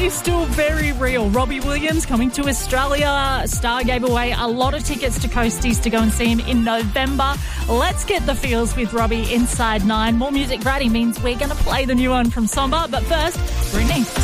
is still very real. Robbie Williams coming to Australia. Star gave away a lot of tickets to Coasties to go and see him in November. Let's get the feels with Robbie inside 9. More Music Friday means we're going to play the new one from Somber. But first, Britney.